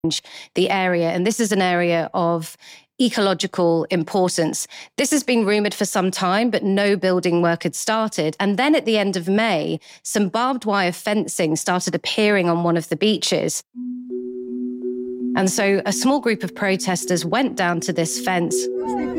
the area. And this is an area of ecological importance. This has been rumored for some time, but no building work had started. And then at the end of May, some barbed wire fencing started appearing on one of the beaches. And so a small group of protesters went down to this fence